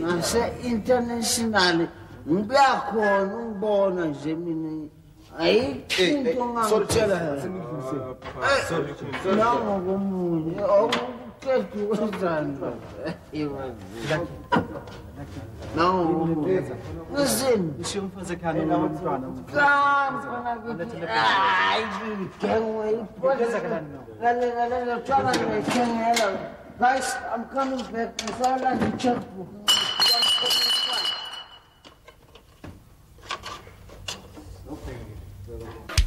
nase-international ngibuyakhona ungibona nje mina ayikho into nangokomunye okuqeda ukwenzani Guys, I'm coming back.